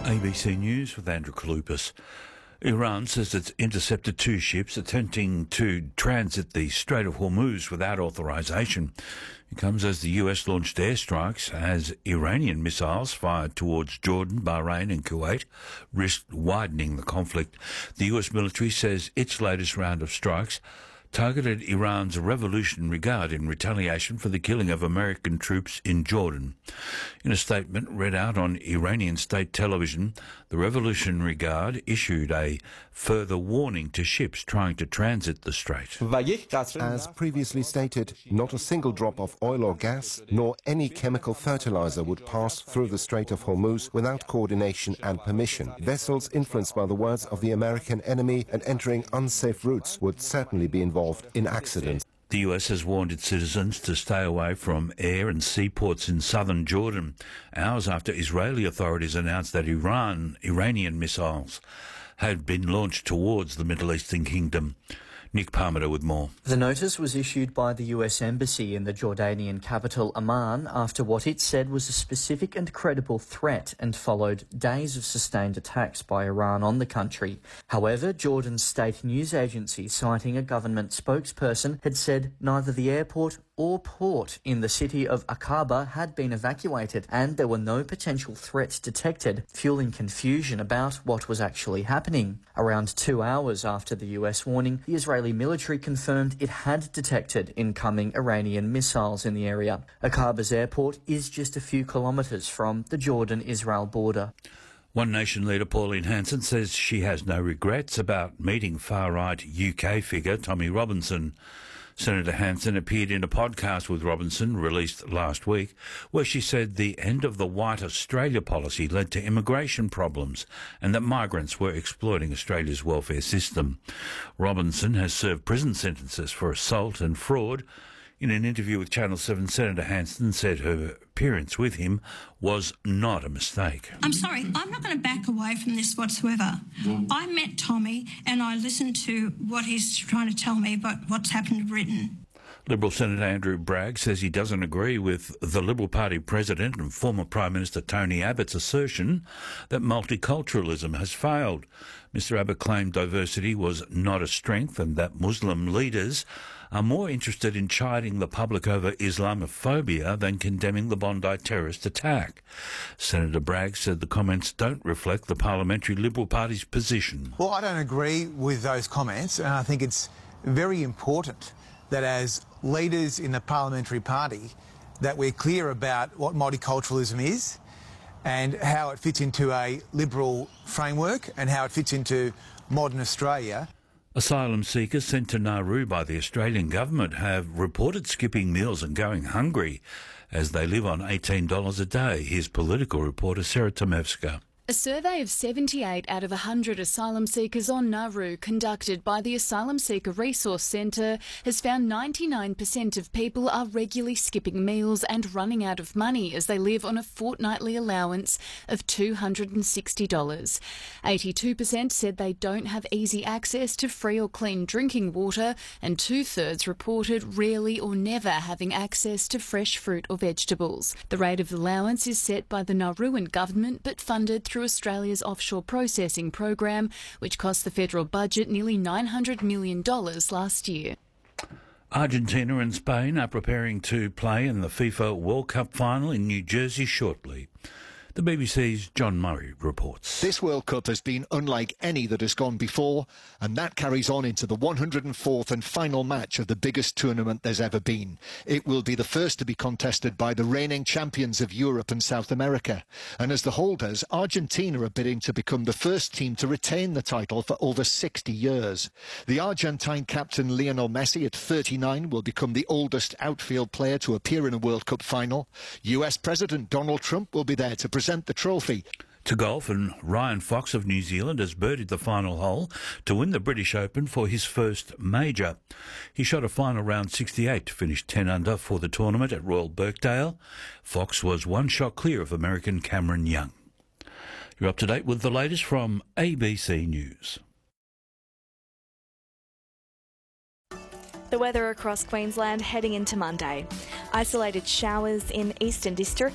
ABC News with Andrew Kaloupas. Iran says it's intercepted two ships attempting to transit the Strait of Hormuz without authorization. It comes as the US launched airstrikes as Iranian missiles fired towards Jordan, Bahrain and Kuwait risked widening the conflict. The US military says its latest round of strikes targeted Iran's Revolutionary Guard in retaliation for the killing of American troops in Jordan. In a statement read out on Iranian state television, the Revolutionary Guard issued a further warning to ships trying to transit the strait. As previously stated, not a single drop of oil or gas, nor any chemical fertilizer would pass through the Strait of Hormuz without coordination and permission. Vessels influenced by the words of the American enemy and entering unsafe routes would certainly be involved in accidents. The US has warned its citizens to stay away from air and seaports in southern Jordan, hours after Israeli authorities announced that Iranian missiles had been launched towards the Middle Eastern kingdom. Nick Parmenter with more. The notice was issued by the US Embassy in the Jordanian capital Amman after what it said was a specific and credible threat and followed days of sustained attacks by Iran on the country. However, Jordan's state news agency, citing a government spokesperson, had said neither the airport or port in the city of Aqaba had been evacuated and there were no potential threats detected, fueling confusion about what was actually happening. Around 2 hours after the US warning, the Israeli military confirmed it had detected incoming Iranian missiles in the area. Aqaba's airport is just a few kilometres from the Jordan-Israel border. One Nation leader Pauline Hanson says she has no regrets about meeting far-right UK figure Tommy Robinson. Senator Hanson appeared in a podcast with Robinson, released last week, where she said the end of the White Australia policy led to immigration problems and that migrants were exploiting Australia's welfare system. Robinson has served prison sentences for assault and fraud. In an interview with Channel 7, Senator Hanson said her appearance with him was not a mistake. I'm sorry, I'm not going to back away from this whatsoever. I met Tommy and I listened to what he's trying to tell me about what's happened in Britain. Liberal Senator Andrew Bragg says he doesn't agree with the Liberal Party President and former Prime Minister Tony Abbott's assertion that multiculturalism has failed. Mr Abbott claimed diversity was not a strength and that Muslim leaders are more interested in chiding the public over Islamophobia than condemning the Bondi terrorist attack. Senator Bragg said the comments don't reflect the Parliamentary Liberal Party's position. Well, I don't agree with those comments, and I think it's very important that as leaders in the Parliamentary Party that we're clear about what multiculturalism is and how it fits into a liberal framework and how it fits into modern Australia. Asylum seekers sent to Nauru by the Australian government have reported skipping meals and going hungry as they live on $18 a day. Here's political reporter Sarah Tomevska. A survey of 78 out of 100 asylum seekers on Nauru conducted by the Asylum Seeker Resource Centre has found 99% of people are regularly skipping meals and running out of money as they live on a fortnightly allowance of $260. 82% said they don't have easy access to free or clean drinking water, and 2/3 reported rarely or never having access to fresh fruit or vegetables. The rate of allowance is set by the Nauruan government but funded through Australia's offshore processing program, which cost the federal budget nearly $900 million last year. Argentina and Spain are preparing to play in the FIFA World Cup final in New Jersey shortly. The BBC's John Murray reports. This World Cup has been unlike any that has gone before, and that carries on into the 104th and final match of the biggest tournament there's ever been. It will be the first to be contested by the reigning champions of Europe and South America. And as the holders, Argentina are bidding to become the first team to retain the title for over 60 years. The Argentine captain Lionel Messi, at 39, will become the oldest outfield player to appear in a World Cup final. US President Donald Trump will be there to present the trophy. To golf, and Ryan Fox of New Zealand has birdied the final hole to win the British Open for his first major. He shot a final round 68 to finish 10 under for the tournament at Royal Birkdale. Fox was one shot clear of American Cameron Young. You're up to date with the latest from ABC News. The weather across Queensland heading into Monday. Isolated showers in eastern districts.